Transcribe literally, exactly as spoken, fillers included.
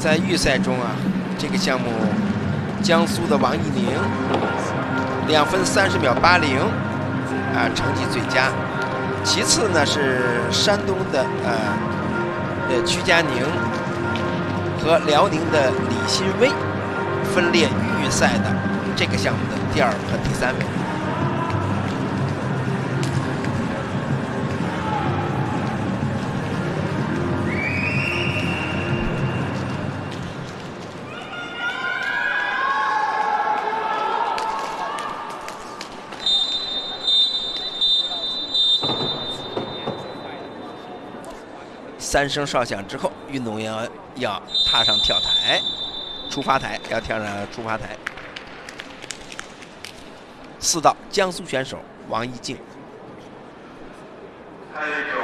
在预赛中啊，这个项目江苏的王艺宁两分三十秒八零啊，成绩最佳。其次呢是山东的呃呃曲佳宁和辽宁的李新威，分列预赛的这个项目的第二和第三位。三声哨响之后，运动员要踏上跳台，出发台要跳上出发台。四道江苏选手王一静。 还有